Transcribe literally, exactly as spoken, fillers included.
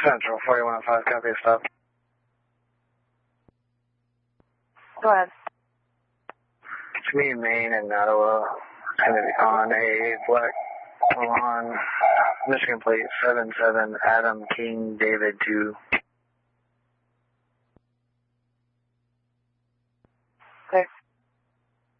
Central, forty-one oh five, copy, stop. Go ahead. It's me in Maine and Ottawa. Going to be on a black on Michigan plate seven seven Adam King David two.